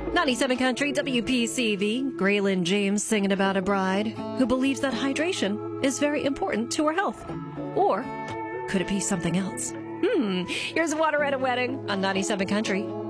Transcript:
97 Country WPCV, Graylin James singing about a bride who believes that hydration is very important to her health. Or could it be something else? Here's Water at a Wedding on 97 Country.